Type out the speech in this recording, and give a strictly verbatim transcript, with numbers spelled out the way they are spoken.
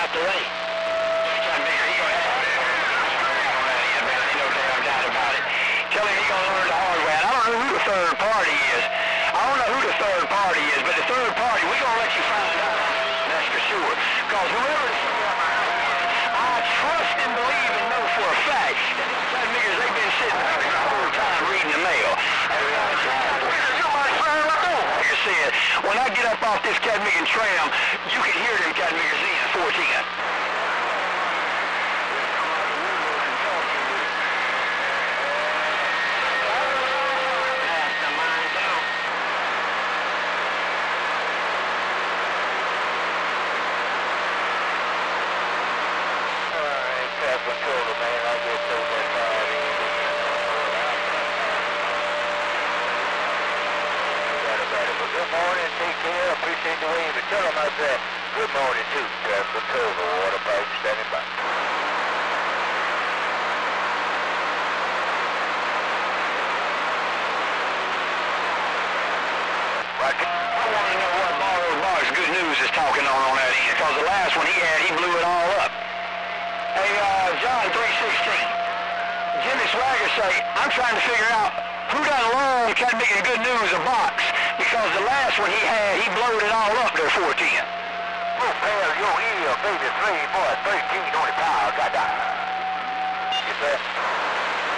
out the way. John Baker, he gonna have it. Ain't no damn doubt about it. Tell him he gonna learn the hard way. And I don't know who the third party is. I don't know who the third party is, but the third party, we're gonna let you find out. That's for sure. Because whoever the I trust and believe and know for a fact that these Cat Miggers, they've been sitting there the whole time reading the mail. Like I said, when I get up off this Cat Migger tram, you can hear them Cat Miggers in four ten. Good morning, take care, appreciate the way you tell them I said good morning too, Traffic Control, the water pipe standing by. Roger. I want to know what Borrowed Box Good News is talking on on that end, because the last one he had, he blew it all up. Hey, uh, John three sixteen, Jimmy Swagger say, I'm trying to figure out who done loaned Cat Migger Good News a box, because the last one he had, he blowed it all up there four ten. Oh, pal, your ear, baby, three, boy, thirteen, twenty pounds, got that. Yes, sir.